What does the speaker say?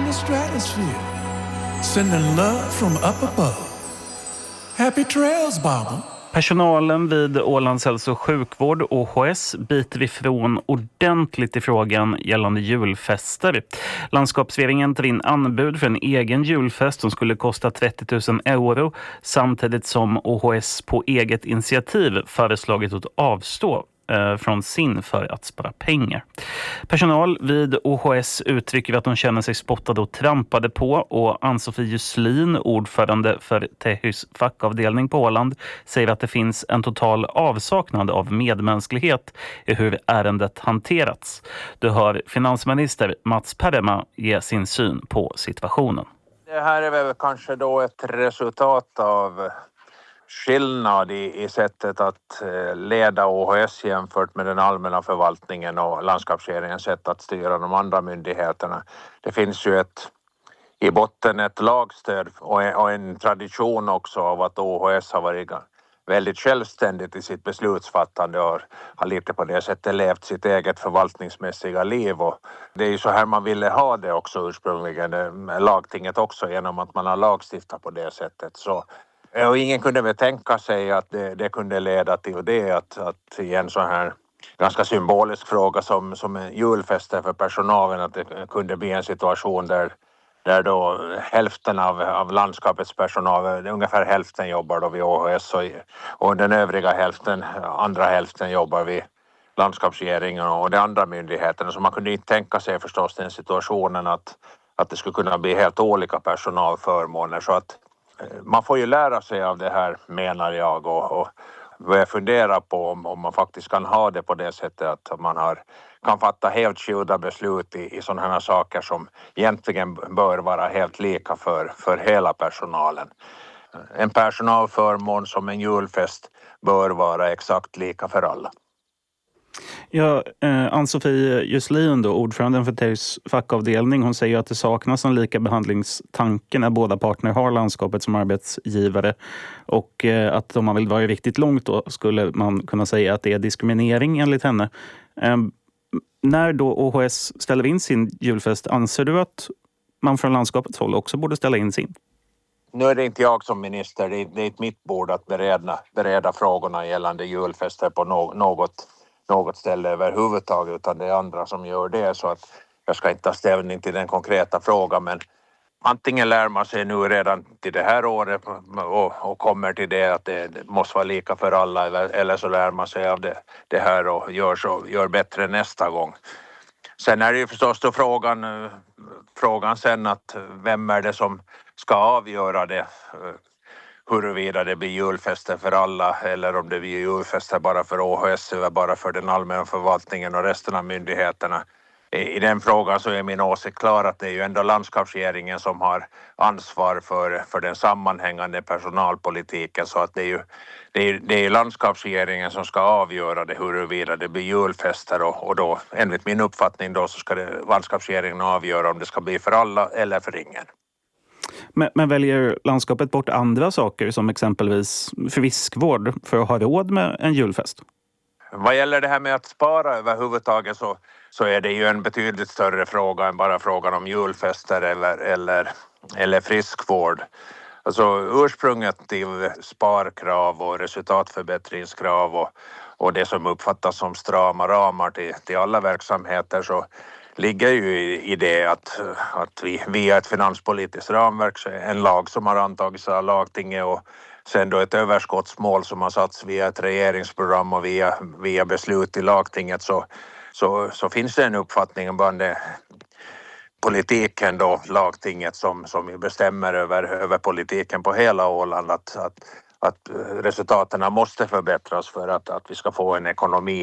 the stratosphere, sending love from up above. Happy trails, Barbara. Personalen vid Ålands hälso- och sjukvård, OHS, biter ifrån ordentligt i frågan gällande julfester. Landskapsregeringen tar in anbud för en egen julfest som skulle kosta 30 000 euro, samtidigt som OHS på eget initiativ föreslagit att avstå från sin för att spara pengar. Personal vid OHS uttrycker att de känner sig spottade och trampade på, och Ann-Sofie Juslin, ordförande för Tehys fackavdelning på Åland, säger att det finns en total avsaknad av medmänsklighet i hur ärendet hanterats. Du hör finansminister Mats Perema ge sin syn på situationen. Det här är väl kanske då ett resultat av skillnad i sättet att leda OHS jämfört med den allmänna förvaltningen och landskapsregeringens sätt att styra de andra myndigheterna. Det finns ju i botten ett lagstöd och en tradition också av att OHS har varit väldigt självständigt i sitt beslutsfattande och har lite på det sättet levt sitt eget förvaltningsmässiga liv. Och det är ju så här man ville ha det också ursprungligen, lagtinget också, genom att man har lagstiftat på det sättet. Så och ingen kunde väl tänka sig att det kunde leda till det, att i en så här ganska symbolisk fråga som en julfester för personalen, att det kunde bli en situation där då hälften av landskapets personal, ungefär hälften jobbar då vid OHS och den övriga hälften, andra hälften jobbar vid landskapsregeringen och de andra myndigheterna. Så man kunde inte tänka sig förstås den situationen att det skulle kunna bli helt olika personalförmåner. Så att man får ju lära sig av det här, menar jag, och börja fundera på om man faktiskt kan ha det på det sättet att man kan fatta helt skilda beslut i sådana här saker som egentligen bör vara helt lika för hela personalen. En personalförmån som en julfest bör vara exakt lika för alla. Ja, Ann-Sofie Juslin, då, ordföranden för Tehys fackavdelning, hon säger att det saknas en lika behandlingstanke när båda partner har landskapet som arbetsgivare, och att om man vill vara riktigt långt då skulle man kunna säga att det är diskriminering enligt henne. När då OHS ställer in sin julfest, anser du att man från landskapets håll också borde ställa in sin? Nu är det inte jag som minister, det är inte mitt bord att bereda frågorna gällande julfester på något ställe överhuvudtaget, utan det är andra som gör det, så att jag ska inte ta ställning till den konkreta frågan. Men antingen lär man sig nu redan till det här året och kommer till det att det måste vara lika för alla, eller så lär man sig av det här och gör bättre nästa gång. Sen är det ju förstås då frågan sen att vem är det som ska avgöra det, huruvida det blir julfester för alla eller om det blir julfester bara för OHS eller bara för den allmänna förvaltningen och resten av myndigheterna. I den frågan så är min åsikt klar att det är ju ändå landskapsregeringen som har ansvar för den sammanhängande personalpolitiken, så att det är landskapsregeringen som ska avgöra det, huruvida det blir julfester, och då enligt min uppfattning då så ska landskapsregeringen avgöra om det ska bli för alla eller för ingen. Men väljer landskapet bort andra saker som exempelvis friskvård för att ha råd med en julfest? Vad gäller det här med att spara överhuvudtaget så är det ju en betydligt större fråga än bara frågan om julfester eller friskvård. Alltså ursprunget till sparkrav och resultatförbättringskrav och det som uppfattas som strama ramar till alla verksamheter, så ligger ju i det att vi via ett finanspolitiskt ramverk, en lag som har antagits av lagtinget och sen då ett överskottsmål som har satts via ett regeringsprogram och via beslut i lagtinget, så finns det en uppfattning bland politiken då, lagtinget som bestämmer över politiken på hela Åland, att resultaten måste förbättras för att vi ska få en ekonomi